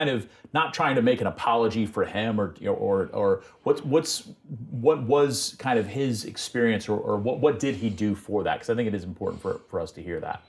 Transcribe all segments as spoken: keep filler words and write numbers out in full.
kind of not trying to make an apology for him, or or or what's what's what was kind of his experience, or, or what what did he do for that? Because I think it is important for, for us to hear that.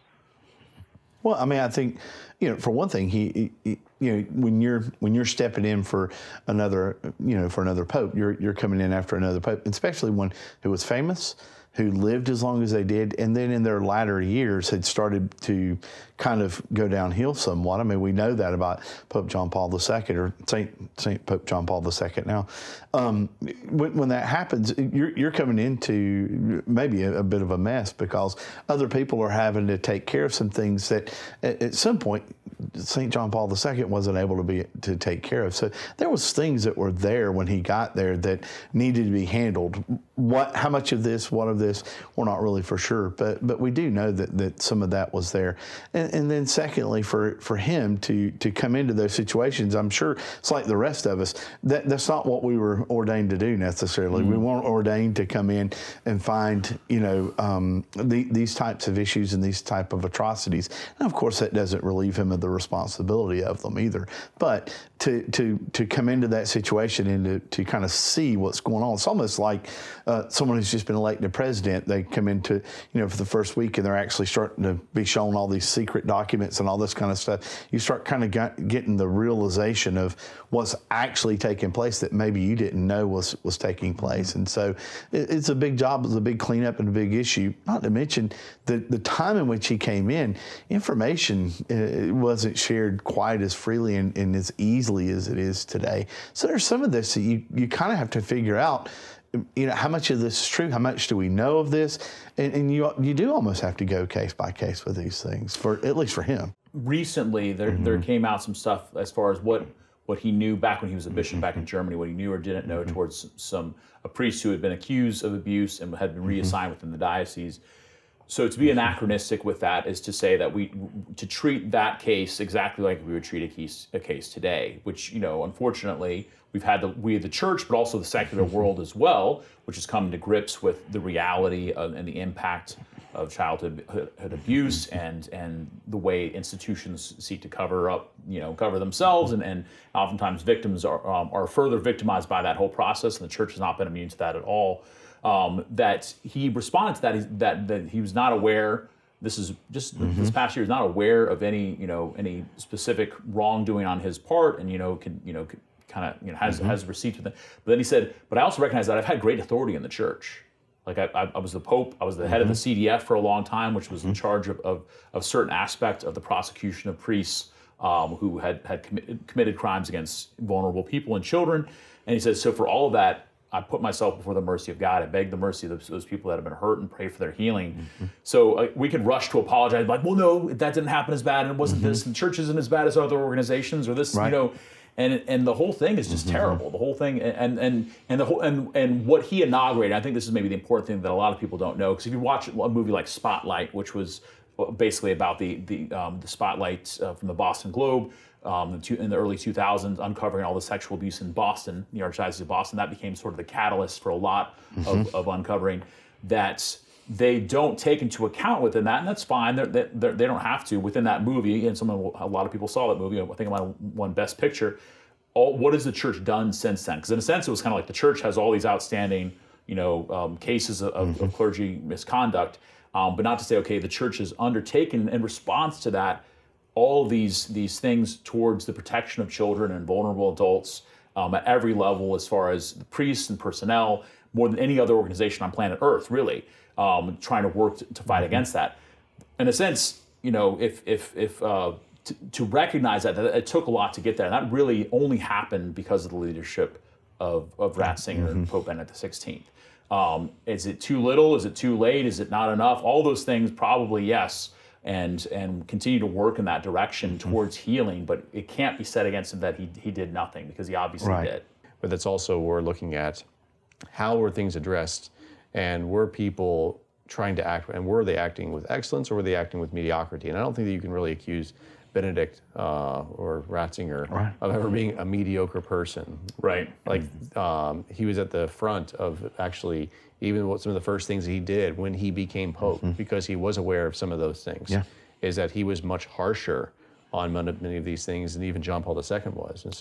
Well, I mean, I think, you know, for one thing, he, he, you know, when you're when you're stepping in for another, you know, for another pope, you're you're coming in after another pope, especially one who was famous, who lived as long as they did, and then in their latter years had started to kind of go downhill somewhat. I mean, we know that about Pope John Paul the Second, or Saint Saint Pope John Paul the Second. Now, um, when, when that happens, you're, you're coming into maybe a, a bit of a mess, because other people are having to take care of some things that at, at some point Saint John Paul the Second wasn't able to be to take care of. So there was things that were there when he got there that needed to be handled. What, how much of this, what of this, we're not really for sure, but but we do know that that some of that was there. And, and then secondly, for for him to to come into those situations, I'm sure it's like the rest of us. That that's not what we were ordained to do necessarily. Mm. We weren't ordained to come in and find, you know, um, the, these types of issues and these type of atrocities. And of course, that doesn't relieve him of the responsibility of them either. But to to to come into that situation and to, to kind of see what's going on, it's almost like uh, someone who's just been elected president. They come into, you know, for the first week, and they're actually starting to be shown all these secret documents and all this kind of stuff. You start kind of got, getting the realization of what's actually taking place that maybe you didn't know was was taking place. And so it, it's a big job, it's a big cleanup and a big issue. Not to mention the the time in which he came in, information uh, wasn't shared quite as freely and, and as easily as it is today. So there's some of this that you you kind of have to figure out. You know, how much of this is true? How much do we know of this? And, and you you do almost have to go case by case with these things, for at least for him. Recently, there mm-hmm. there came out some stuff as far as what what he knew back when he was a bishop back in Germany, what he knew or didn't know mm-hmm. towards some a priest who had been accused of abuse and had been reassigned mm-hmm. within the diocese. So to be anachronistic with that is to say that we to treat that case exactly like we would treat a case a case today, which, you know, unfortunately we've had the we the church, but also the secular world as well, which has come to grips with the reality of, and the impact of childhood abuse and and the way institutions seek to cover up, you know, cover themselves, and, and oftentimes victims are um, are further victimized by that whole process, and the church has not been immune to that at all. Um, that he responded to that, that that he was not aware. This is just mm-hmm. this past year, he was not aware of any, you know, any specific wrongdoing on his part, and you know, can you know, kind of you know has mm-hmm. has receipts with it. But then he said, but I also recognize that I've had great authority in the church. Like I, I, I was the Pope, I was the head mm-hmm. of the C D F for a long time, which was mm-hmm. in charge of, of of certain aspect of the prosecution of priests um, who had had committed, committed crimes against vulnerable people and children. And he says, so for all of that, I put myself before the mercy of God. I beg the mercy of those, those people that have been hurt and pray for their healing. Mm-hmm. So uh, we could rush to apologize, like, well, no, that didn't happen as bad, and it wasn't mm-hmm. this, and the church isn't as bad as other organizations, or this, right. you know, and and the whole thing is just mm-hmm. terrible. The whole thing, and and and the whole and and what he inaugurated. I think this is maybe the important thing that a lot of people don't know, because if you watch a movie like Spotlight, which was basically about the the um, the spotlight uh, from the Boston Globe. Um, in the early two thousands, uncovering all the sexual abuse in Boston, the Archdiocese of Boston, that became sort of the catalyst for a lot mm-hmm. of, of uncovering that they don't take into account within that, and that's fine. They're, they're, they don't have to within that movie, and someone, a lot of people saw that movie. I think it might have won Best Picture. All, what has the church done since then? Because in a sense, it was kind of like the church has all these outstanding, you know, um, cases of, mm-hmm. of clergy misconduct, um, but not to say, okay, the church has undertaken in response to that all these these things towards the protection of children and vulnerable adults um, at every level, as far as the priests and personnel, more than any other organization on planet Earth, really, um, trying to work to, to fight mm-hmm. against that. In a sense, you know, if if if uh, to, to recognize that, that it took a lot to get there, and that really only happened because of the leadership of of Ratzinger mm-hmm. and Pope Benedict the sixteenth. Um, is it too little? Is it too late? Is it not enough? All those things, probably yes. And and continue to work in that direction mm-hmm. towards healing, but it can't be said against him that he he did nothing, because he obviously right. did. But that's also, we're looking at how were things addressed, and were people trying to act, and were they acting with excellence, or were they acting with mediocrity? And I don't think that you can really accuse Benedict uh, or Ratzinger right. of ever being a mediocre person. Right. Like um, he was at the front of actually even what some of the first things he did when he became Pope, mm-hmm. because he was aware of some of those things, yeah. is that he was much harsher on many many of these things, and even John Paul the Second was. And so